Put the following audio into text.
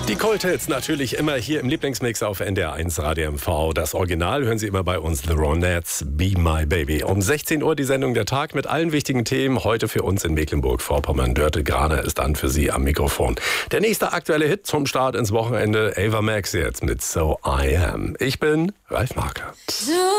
Die Cold-Hits natürlich immer hier im Lieblingsmix auf NDR1 Radio MV. Das Original hören Sie immer bei uns, The Ronettes, Be My Baby. Um 16 Uhr die Sendung Der Tag mit allen wichtigen Themen. Heute für uns in Mecklenburg-Vorpommern. Dörte Graner ist an für Sie am Mikrofon. Der nächste aktuelle Hit zum Start ins Wochenende, Ava Max jetzt mit So I Am. Ich bin Ralf Markert.